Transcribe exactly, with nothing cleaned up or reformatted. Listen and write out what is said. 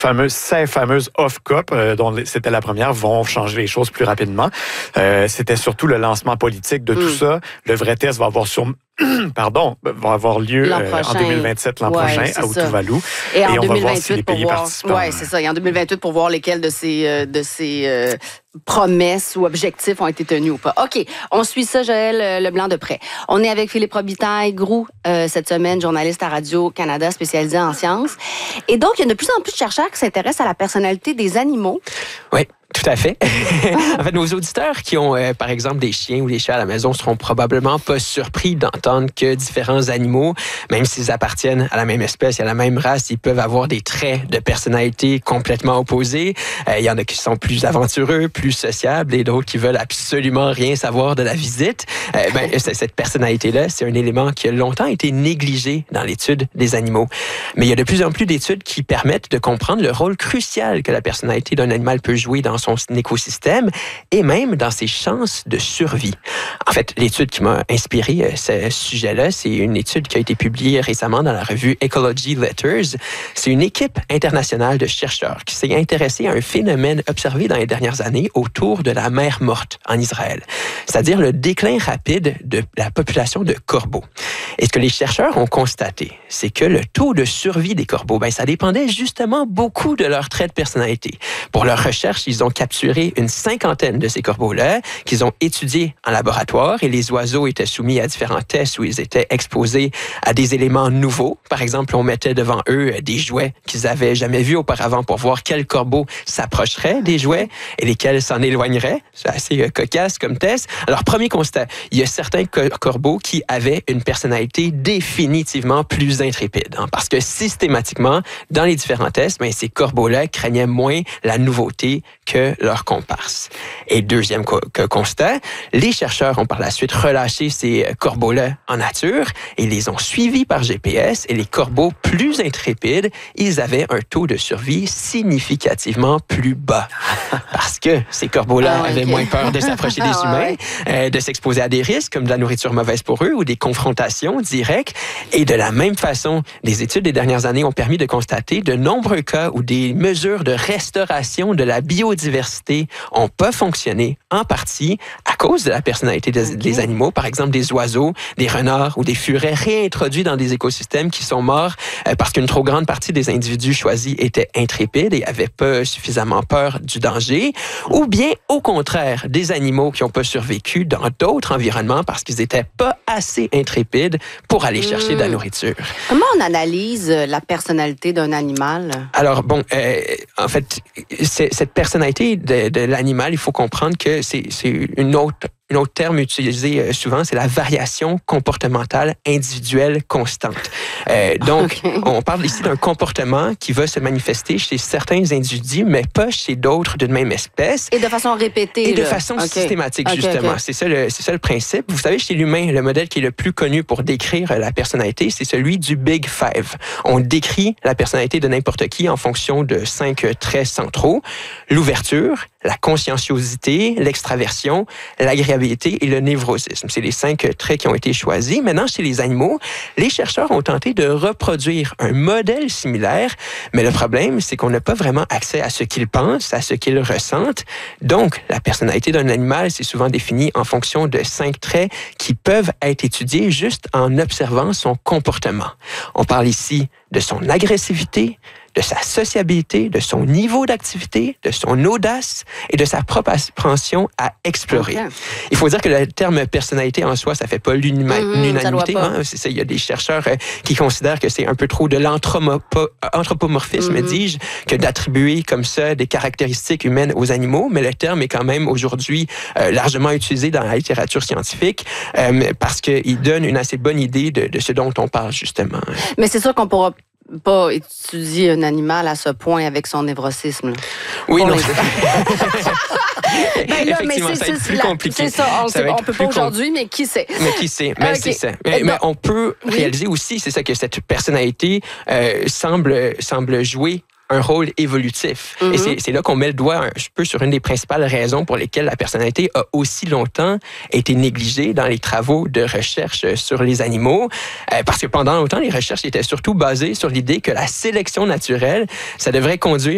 fameuses, ces fameuses off-COP, euh, dont c'était la première, vont changer les choses plus rapidement. Euh, c'était surtout le lancement politique de mm. tout ça. Le vrai test va avoir sur... Pardon, va avoir lieu euh, en deux mille vingt-sept, l'an ouais, prochain, à Tuvalu. Et, et en on deux mille vingt-huit, va voir si les pays voir, participants... Oui, c'est ça. Et en deux mille vingt-huit, pour voir lesquels de ces, euh, de ces euh, promesses ou objectifs ont été tenus ou pas. OK, on suit ça, Joël Leblanc, de près. On est avec Philippe Robitaille-Groux, euh, cette semaine, journaliste à Radio-Canada spécialisé en sciences. Et donc, il y a de plus en plus de chercheurs qui s'intéressent à la personnalité des animaux. Oui. Tout à fait. En fait, nos auditeurs qui ont, euh, par exemple, des chiens ou des chats à la maison seront probablement pas surpris d'entendre que différents animaux, même s'ils appartiennent à la même espèce et à la même race, ils peuvent avoir des traits de personnalité complètement opposés. Euh, il y en a qui sont plus aventureux, plus sociables et d'autres qui veulent absolument rien savoir de la visite. Euh, ben, cette personnalité-là, c'est un élément qui a longtemps été négligé dans l'étude des animaux. Mais il y a de plus en plus d'études qui permettent de comprendre le rôle crucial que la personnalité d'un animal peut jouer dans son écosystème et même dans ses chances de survie. En fait, l'étude qui m'a inspiré ce sujet-là, c'est une étude qui a été publiée récemment dans la revue Ecology Letters. C'est une équipe internationale de chercheurs qui s'est intéressée à un phénomène observé dans les dernières années autour de la mer morte en Israël, c'est-à-dire le déclin rapide de la population de corbeaux. Et ce que les chercheurs ont constaté, c'est que le taux de survie des corbeaux, ben, ça dépendait justement beaucoup de leurs traits de personnalité. Pour leur recherche, ils ont capturé une cinquantaine de ces corbeaux-là qu'ils ont étudiés en laboratoire et les oiseaux étaient soumis à différents tests où ils étaient exposés à des éléments nouveaux. Par exemple, on mettait devant eux des jouets qu'ils avaient jamais vus auparavant pour voir quels corbeaux s'approcheraient des jouets et lesquels s'en éloigneraient. C'est assez cocasse comme test. Alors, premier constat, il y a certains corbeaux qui avaient une personnalité définitivement plus intrépide, hein, parce que systématiquement, dans les différents tests, ben, ces corbeaux-là craignaient moins la nouveauté que leurs comparses. Et deuxième co- constat, les chercheurs ont par la suite relâché ces corbeaux-là en nature et les ont suivis par G P S et les corbeaux plus intrépides, ils avaient un taux de survie significativement plus bas. Parce que ces corbeaux-là ah, avaient okay. moins peur de s'approcher des ah, humains, ouais. euh, de s'exposer à des risques comme de la nourriture mauvaise pour eux ou des confrontations directes. Et de la même façon, des études des dernières années ont permis de constater de nombreux cas où des mesures de restauration de la biodiversité n'ont pas fonctionné en partie à cause de la personnalité des, okay. des animaux, par exemple des oiseaux, des renards ou des furets réintroduits dans des écosystèmes qui sont morts euh, parce qu'une trop grande partie des individus choisis étaient intrépides et n'avaient pas suffisamment peur du danger, ou bien au contraire, des animaux qui n'ont pas survécu dans d'autres environnements parce qu'ils n'étaient pas assez intrépides pour aller chercher mmh. de la nourriture. Comment on analyse la personnalité d'un animal? Alors, bon, euh, en fait, c'est, cette personnalité de, de l'animal, il faut comprendre que c'est, c'est une autre Un autre terme utilisé souvent, c'est la variation comportementale individuelle constante. Euh, donc, okay. on parle ici d'un comportement qui va se manifester chez certains individus, mais pas chez d'autres d'une même espèce. Et de façon répétée. Et de là. façon okay. systématique, okay, justement. Okay. C'est ça, le, c'est ça le principe. Vous savez, chez l'humain, le modèle qui est le plus connu pour décrire la personnalité, c'est celui du Big Five. On décrit la personnalité de n'importe qui en fonction de cinq traits centraux. L'ouverture, la conscienciosité, l'extraversion, l'agréabilité et le névrosisme. C'est les cinq traits qui ont été choisis. Maintenant, chez les animaux, les chercheurs ont tenté de reproduire un modèle similaire, mais le problème, c'est qu'on n'a pas vraiment accès à ce qu'ils pensent, à ce qu'ils ressentent. Donc, la personnalité d'un animal, c'est souvent défini en fonction de cinq traits qui peuvent être étudiés juste en observant son comportement. On parle ici de son agressivité, de sa sociabilité, de son niveau d'activité, de son audace et de sa propension à explorer. Okay. Il faut dire que le terme personnalité en soi, ça fait pas l'unima- mmh, l'unanimité. Hein? C'est ça, il y a des chercheurs euh, qui considèrent que c'est un peu trop de l'anthropomorphisme, mmh. dis-je, que d'attribuer comme ça des caractéristiques humaines aux animaux, mais le terme est quand même aujourd'hui euh, largement utilisé dans la littérature scientifique euh, parce qu'il donne une assez bonne idée de, de ce dont on parle justement. Mais c'est sûr qu'on pourra pas étudier un animal à ce point avec son névrosisme. Oui, non. Ben là, mais c'est, ça va être plus la, compliqué. C'est ça, on ça ne peut pas aujourd'hui, com... mais qui sait? Mais qui sait? Mais okay. c'est ça. Mais, mais on peut oui. réaliser aussi, c'est ça, que cette personnalité euh, semble, semble jouer un rôle évolutif. Mm-hmm. Et c'est, c'est là qu'on met le doigt un peu sur une des principales raisons pour lesquelles la personnalité a aussi longtemps été négligée dans les travaux de recherche sur les animaux. Euh, parce que pendant longtemps, les recherches étaient surtout basées sur l'idée que la sélection naturelle, ça devrait conduire